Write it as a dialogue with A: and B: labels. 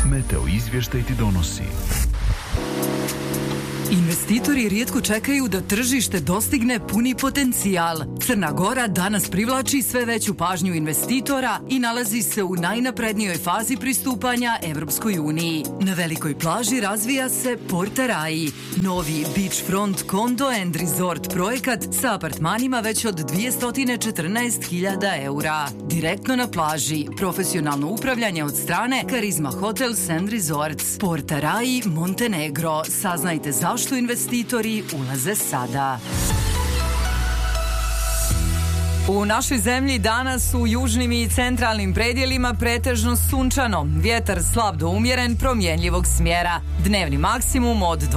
A: Meteo izvještaj ti donosi.
B: Investitori rijetko čekaju da tržište dostigne puni potencijal. Crna Gora danas privlači sve veću pažnju investitora i nalazi se u najnaprednijoj fazi pristupanja Evropskoj uniji. Na velikoj plaži razvija se Porta Rai, novi beachfront condo and resort projekat sa apartmanima već od 214.000 eura. Direktno na plaži, profesionalno upravljanje od strane Karizma Hotels and Resorts. Porta Rai, Montenegro. Saznajte zašto investitori ulaze sada. U našoj zemlji danas u južnim i centralnim predjelima pretežno sunčano. Vjetar slab do umjeren, promjenljivog smjera. Dnevni maksimum od